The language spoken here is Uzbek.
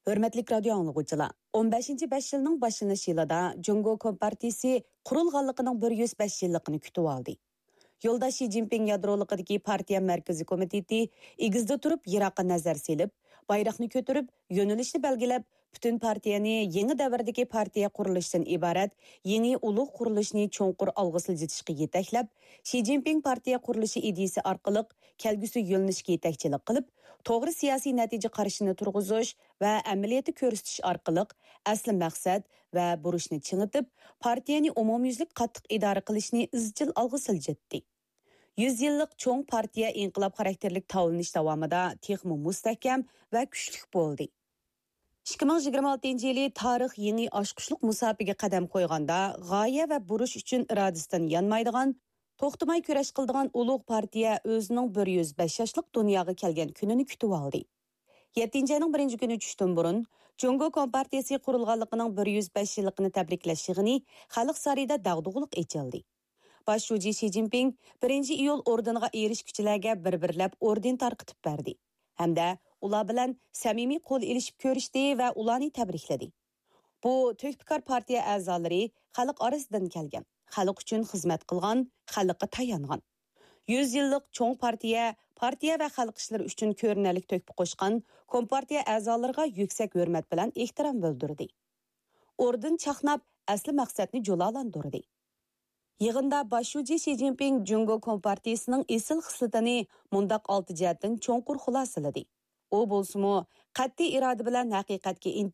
Hörmetlik radio anlıqıcılar, 15-ci 5 yılının başlanış yılında Cungo Kompartiyasi qurulğanlığının 105 yıllıqını kütüp aldı. Yolda Xi Jinping yadroluqidagi partiya mərkəzi komiteti igizdə turub Irak'a nazar selib, bayraqni көтөрүп, yönəlişni belgilab, bütün partiyani yeni davrdagi partiya qurilishdan iborat yeni ulug' qurilishni cho'nqur alg'a siljitishga yetaklab, Xi Jinping partiya qurilishi ideyasi orqali kelgusi yo'nalishga yetakchilik qilib, to'g'ri siyosiy natija qarashini turg'izish va amaliyotni ko'rsatish orqali asli maqsad va burishni chingitib, partiyani umumyuzlik qattiq idora qilishni izchil alg'a siljitdi. 100 yıllık çoğun partiya inqilab xarakterlik tavlanish davomida texmi mustahkam va kuchli bo'ldi. 2026 yili tarix yangi oshqushliq musobaqiga qadam qo'yganda g'oya va burish uchun irodasidan yanmaydigan, to'xtamay kurash qiladigan ulug' partiya o'zining 105 yoshlik dunyoga kelgan kunini kutib oldi. 7-ayning 1-kuni tushdan burun Jungo Kompartiyasi qurilganligining 105 yilligini tabriklash yig'ini Xalq sarayida dag'dug'liq echildi. Baş şuji Xi Jinping 1-iyul ordeniga erishguchilarga bir-birlab orden tarqitib berdi. Hamda ular bilan samimiy qo'l elishib ko'rishdi va ularni tabrikladi. Bu To'kpikor partiya a'zolari xalq orasidan kelgan, xalq uchun xizmat qilgan, xalqqa tayangan. 100 yillik cho'ng partiya va xalq ishlari uchun ko'rinarlik to'kpi qo'shgan kompartiya a'zolariga yuksak hurmat bilan ehtirom bildirdi. Orden chaqnab asli maqsadni jo'lalantirdi. Yığında başuji Xi Jinping Jungo Kompartiyasining esil xislatini mundaq 6 jihatdan cho'nqur xulosaladi. U bo'lsa-mu, qat'iy iroda bilan haqiqatga